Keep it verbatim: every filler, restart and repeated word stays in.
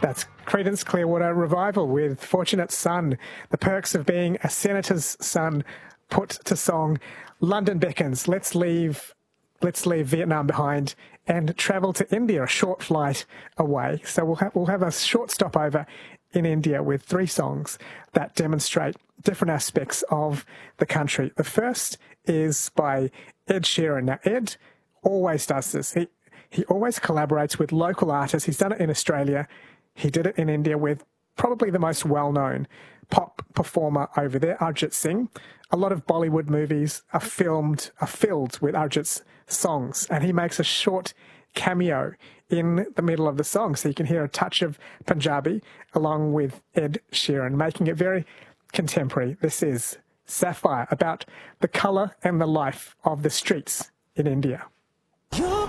That's Creedence Clearwater Revival with Fortunate Son, the perks of being a senator's son put to song. London beckons. Let's leave, let's leave Vietnam behind and travel to India, a short flight away. So we'll have, we'll have a short stopover in India with three songs that demonstrate different aspects of the country. The first is by Ed Sheeran. Now, Ed always does this. He, he always collaborates with local artists. He's done it in Australia. He did it in India with probably the most well-known pop performer over there, Arjit Singh. A lot of Bollywood movies are filmed, are filled with Arjit's songs, and he makes a short cameo in the middle of the song, so you can hear a touch of Punjabi along with Ed Sheeran, making it very contemporary. This is Sapphire, about the colour and the life of the streets in India.